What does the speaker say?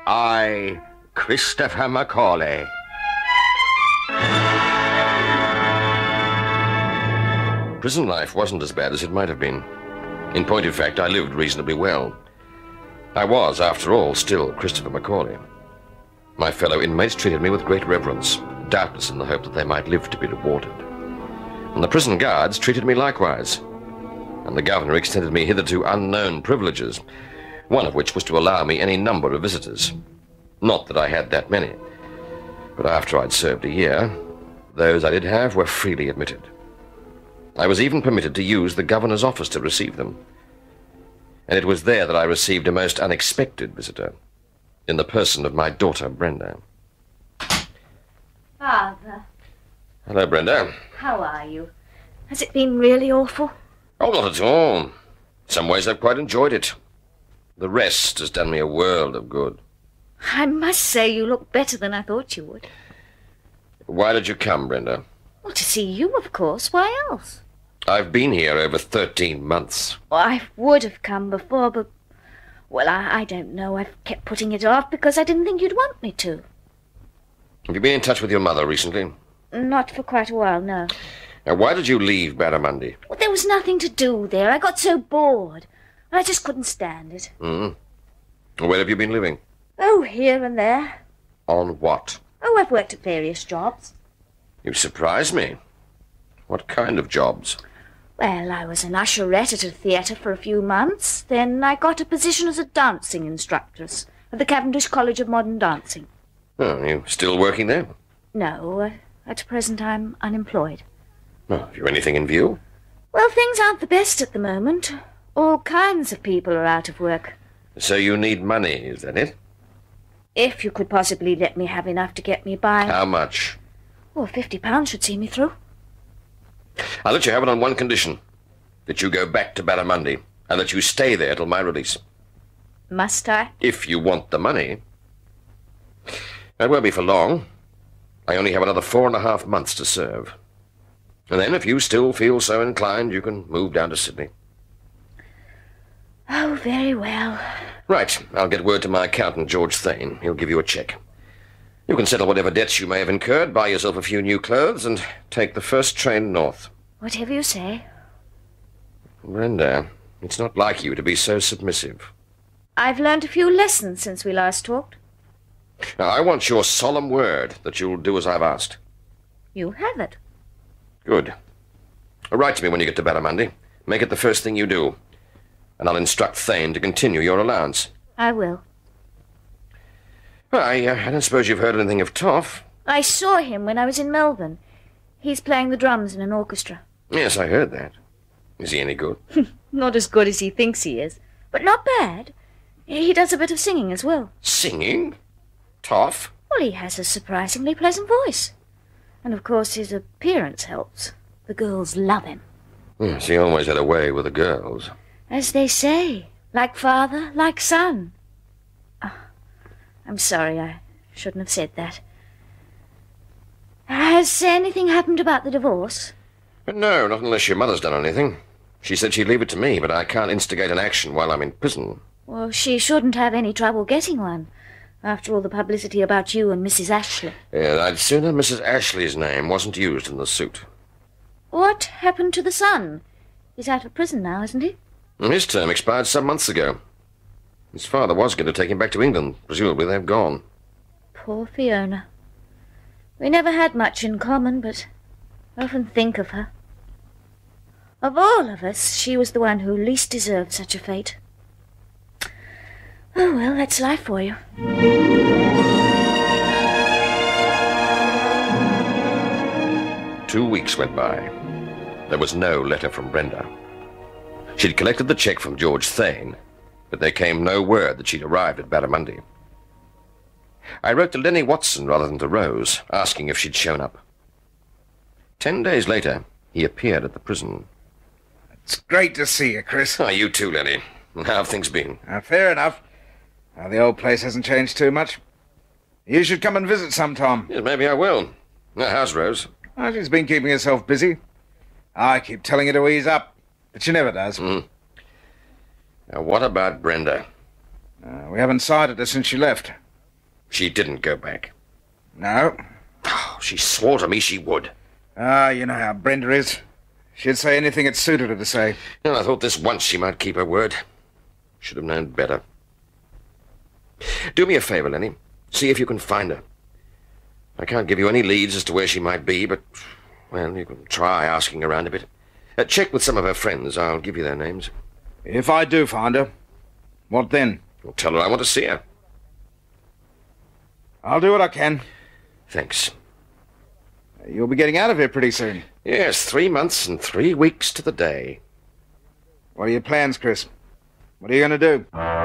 I, Christopher Macaulay. Prison life wasn't as bad as it might have been. In point of fact, I lived reasonably well. I was, after all, still Christopher Macaulay. My fellow inmates treated me with great reverence, doubtless in the hope that they might live to be rewarded. And the prison guards treated me likewise. And the governor extended me hitherto unknown privileges, one of which was to allow me any number of visitors. Not that I had that many, but after I'd served a year, those I did have were freely admitted. I was even permitted to use the governor's office to receive them. And it was there that I received a most unexpected visitor, in the person of my daughter, Brenda. Father. Hello, Brenda. How are you? Has it been really awful? Oh, not at all. In some ways I've quite enjoyed it. The rest has done me a world of good. I must say you look better than I thought you would. Why did you come, Brenda? Well, to see you, of course. Why else? I've been here over 13 months. Well, I would have come before, but... Well, I don't know. I've kept putting it off because I didn't think you'd want me to. Have you been in touch with your mother recently? Not for quite a while, no. Now, why did you leave Barramundi? Well, there was nothing to do there. I got so bored. I just couldn't stand it. Where have you been living? Oh, here and there. On what? Oh, I've worked at various jobs. You surprise me. What kind of jobs? Well, I was an usherette at a theatre for a few months. Then I got a position as a dancing instructress at the Cavendish College of Modern Dancing. Oh, are you still working there? No, at present I'm unemployed. Oh, have you anything in view? Well, things aren't the best at the moment. All kinds of people are out of work. So you need money, is that it? If you could possibly let me have enough to get me by... How much? Well, £50 should see me through. I'll let you have it on one condition. That you go back to Barramundi, and that you stay there till my release. Must I? If you want the money. That won't be for long. I only have another 4.5 months to serve. And then, if you still feel so inclined, you can move down to Sydney. Oh, very well. Right. I'll get word to my accountant, George Thane. He'll give you a cheque. You can settle whatever debts you may have incurred, buy yourself a few new clothes, and take the first train north. Whatever you say. Brenda, it's not like you to be so submissive. I've learned a few lessons since we last talked. Now, I want your solemn word that you'll do as I've asked. You have it. Good. Write to me when you get to Barramundi. Make it the first thing you do. And I'll instruct Thane to continue your allowance. I will. I don't suppose you've heard anything of Toff? I saw him when I was in Melbourne. He's playing the drums in an orchestra. Yes, I heard that. Is he any good? Not as good as he thinks he is, but not bad. He does a bit of singing as well. Singing? Toff? Well, he has a surprisingly pleasant voice. And, of course, his appearance helps. The girls love him. Yes, he always had a way with the girls. As they say, like father, like son. Oh, I'm sorry, I shouldn't have said that. Has anything happened about the divorce? No, not unless your mother's done anything. She said she'd leave it to me, but I can't instigate an action while I'm in prison. Well, she shouldn't have any trouble getting one, after all the publicity about you and Mrs. Ashley. Yeah, I'd sooner Mrs. Ashley's name wasn't used in the suit. What happened to the son? He's out of prison now, isn't he? His term expired some months ago. His father was going to take him back to England. Presumably they've gone. Poor Fiona. We never had much in common, but I often think of her. Of all of us, she was the one who least deserved such a fate. Oh, well, that's life for you. 2 weeks went by. There was no letter from Brenda. She'd collected the cheque from George Thane, but there came no word that she'd arrived at Barramundi. I wrote to Lenny Watson rather than to Rose, asking if she'd shown up. 10 days later, he appeared at the prison. It's great to see you, Chris. Ah, you too, Lenny. How have things been? Fair enough. The old place hasn't changed too much. You should come and visit sometime. Yes, maybe I will. How's Rose? She's been keeping herself busy. I keep telling her to ease up, but she never does. Now, what about Brenda? We haven't sighted her since she left. She didn't go back. No. Oh, she swore to me she would. Ah, you know how Brenda is. She'd say anything it suited her to say. And I thought this once she might keep her word. Should have known better. Do me a favor, Lenny. See if you can find her. I can't give you any leads as to where she might be, but, well, you can try asking around a bit. Check with some of her friends. I'll give you their names. If I do find her, what then? Well, tell her I want to see her. I'll do what I can. Thanks. You'll be getting out of here pretty soon. Yes, 3 months and 3 weeks to the day. What are your plans, Chris? What are you going to do?